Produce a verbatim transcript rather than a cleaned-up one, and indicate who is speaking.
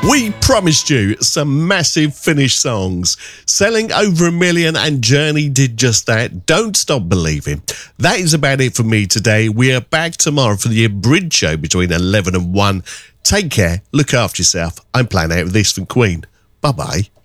Speaker 1: We promised you some massive Finnish songs, selling over a million, and Journey did just that. Don't stop believing. That is about it for me today. We are back tomorrow for the Abridged show between eleven and one. Take care, look after yourself. I'm playing out with this from Queen. Bye-bye.